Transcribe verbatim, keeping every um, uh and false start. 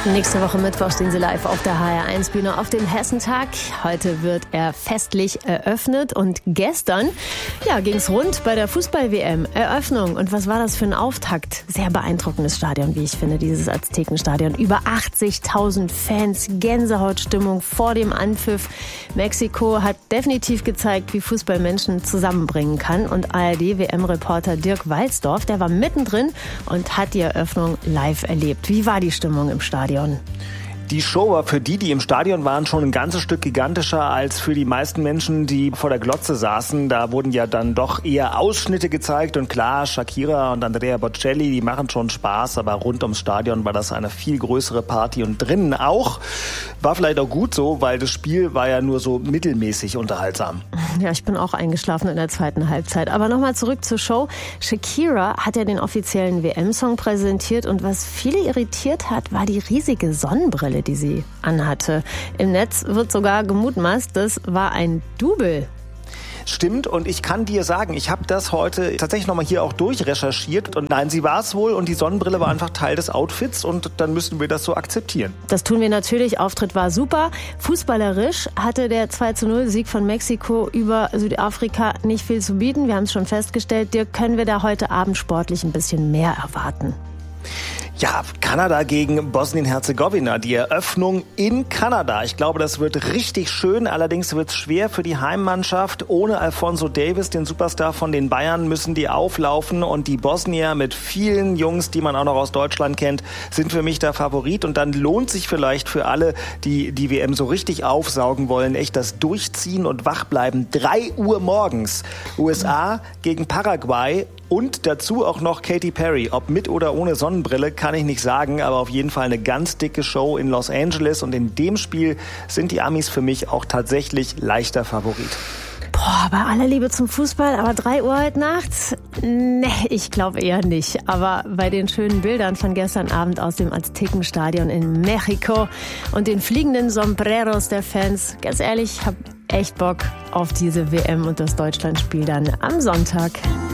Nächste Woche Mittwoch stehen sie live auf der H R eins Bühne auf dem Hessentag. Heute wird er festlich eröffnet und gestern ja, ging es rund bei der Fußball-W M. Eröffnung. Und was war das für ein Auftakt? Sehr beeindruckendes Stadion, wie ich finde, dieses Aztekenstadion. Über achtzigtausend Fans, Gänsehautstimmung vor dem Anpfiff. Mexiko hat definitiv gezeigt, wie Fußball Menschen zusammenbringen kann. Und A R D-W M-Reporter Dirk Walzdorf, der war mittendrin und hat die Eröffnung live erlebt. Wie war die Stimmung im Stadion? Die Show war für die, die im Stadion waren, schon ein ganzes Stück gigantischer als für die meisten Menschen, die vor der Glotze saßen. Da wurden ja dann doch eher Ausschnitte gezeigt. Und klar, Shakira und Andrea Bocelli, die machen schon Spaß. Aber rund ums Stadion war das eine viel größere Party. Und drinnen auch. War vielleicht auch gut so, weil das Spiel war ja nur so mittelmäßig unterhaltsam. Ja, ich bin auch eingeschlafen in der zweiten Halbzeit. Aber nochmal zurück zur Show. Shakira hat ja den offiziellen W M-Song präsentiert. Und was viele irritiert hat, war die riesige Sonnenbrille, die sie anhatte. Im Netz wird sogar gemutmaßt, das war ein Double. Stimmt, und ich kann dir sagen, ich habe das heute tatsächlich nochmal hier auch durchrecherchiert und nein, sie war es wohl und die Sonnenbrille war einfach Teil des Outfits und dann müssen wir das so akzeptieren. Das tun wir natürlich, Auftritt war super. Fußballerisch hatte der zwei zu null Sieg von Mexiko über Südafrika nicht viel zu bieten. Wir haben es schon festgestellt. Dirk, können wir da heute Abend sportlich ein bisschen mehr erwarten? Ja, Kanada gegen Bosnien-Herzegowina, die Eröffnung in Kanada. Ich glaube, das wird richtig schön. Allerdings wird es schwer für die Heimmannschaft. Ohne Alphonso Davies, den Superstar von den Bayern, müssen die auflaufen. Und die Bosnier mit vielen Jungs, die man auch noch aus Deutschland kennt, sind für mich der Favorit. Und dann lohnt sich vielleicht für alle, die die W M so richtig aufsaugen wollen, echt das Durchziehen und Wachbleiben. Drei Uhr morgens. U S A gegen Paraguay. Und dazu auch noch Katy Perry. Ob mit oder ohne Sonnenbrille, kann ich nicht sagen. Aber auf jeden Fall eine ganz dicke Show in Los Angeles. Und in dem Spiel sind die Amis für mich auch tatsächlich leichter Favorit. Boah, bei aller Liebe zum Fußball, aber drei Uhr heute Nacht? Nee, ich glaube eher nicht. Aber bei den schönen Bildern von gestern Abend aus dem Aztekenstadion in Mexiko und den fliegenden Sombreros der Fans, ganz ehrlich, ich habe echt Bock auf diese W M und das Deutschlandspiel dann am Sonntag.